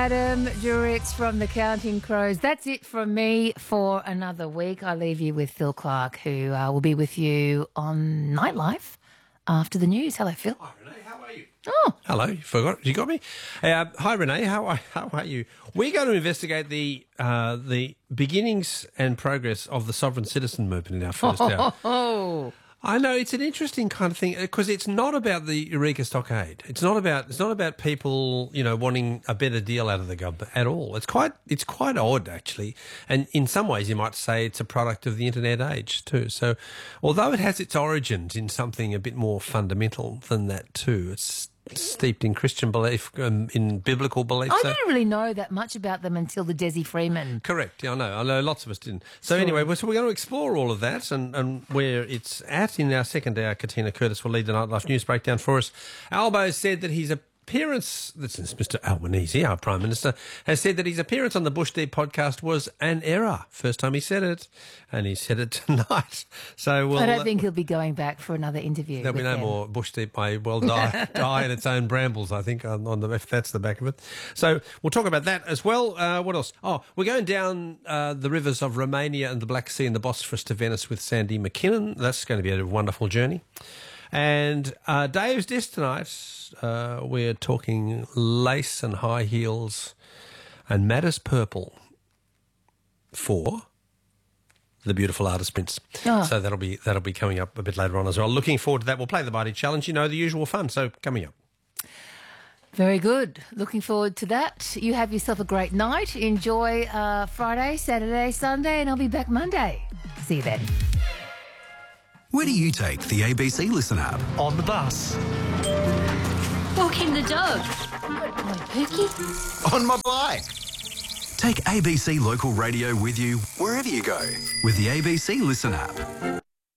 Adam Duritz from the Counting Crows. That's it from me for another week. I leave you with Phil Clark, who will be with you on Nightlife after the news. Hello, Phil. Hi, Renee. How are you? Oh. Hello. You forgot? You got me? Hi, Renee. How are you? We're going to investigate the beginnings and progress of the sovereign citizen movement in our first hour. Oh. I know it's an interesting kind of thing because it's not about the Eureka Stockade. It's not about people, wanting a better deal out of the government at all. It's quite odd actually, and in some ways you might say it's a product of the internet age too. So, although it has its origins in something a bit more fundamental than that too, it's steeped in Christian belief, in biblical belief. I didn't really know that much about them until the Desi Freeman. Correct. Yeah, I know lots of us didn't. So anyway, we're going to explore all of that and where it's at in our second hour. Katina Curtis will lead the Nightlife News Breakdown for us. Albo said that his appearance, this is Mr Albanese, our Prime Minister, has said that his appearance on the Bush Deep podcast was an error. First time he said it, and he said it tonight. So I don't think he'll be going back for another interview. There'll be no more Bush Deep may well die in its own brambles, I think, on the if that's the back of it. So we'll talk about that as well. What else? Oh, we're going down the rivers of Romania and the Black Sea and the Bosphorus to Venice with Sandy McKinnon. That's going to be a wonderful journey. And Dave's Disc tonight, we're talking lace and high heels and Matters Purple for the beautiful artist Prince. Oh. So that'll be coming up a bit later on as well. Looking forward to that. We'll play the Mighty Challenge, the usual fun. So coming up. Very good. Looking forward to that. You have yourself a great night. Enjoy Friday, Saturday, Sunday, and I'll be back Monday. See you then. Where do you take the ABC Listen app? On the bus. Walking the dog. On Pookie. On my bike. Take ABC Local Radio with you wherever you go with the ABC Listen app.